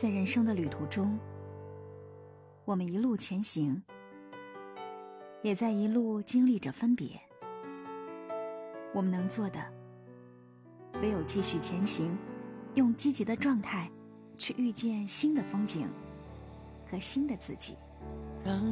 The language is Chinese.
在人生的旅途中，我们一路前行，也在一路经历着分别。我们能做的，唯有继续前行，用积极的状态去遇见新的风景和新的自己。